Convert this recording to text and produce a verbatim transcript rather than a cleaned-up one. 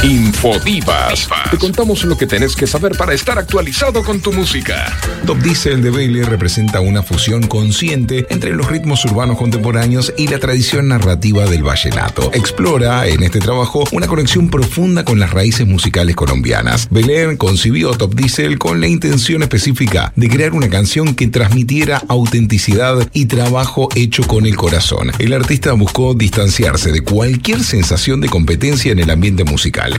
Infodivas. Te contamos lo que tenés que saber para estar actualizado con tu música. Top Diesel de Vélez representa una fusión consciente entre los ritmos urbanos contemporáneos y la tradición narrativa del vallenato. Explora en este trabajo una conexión profunda con las raíces musicales colombianas. Belén concibió Top Diesel con la intención específica de crear una canción que transmitiera autenticidad y trabajo hecho con el corazón. El artista buscó distanciarse de cualquier sensación de competencia en el ambiente musical.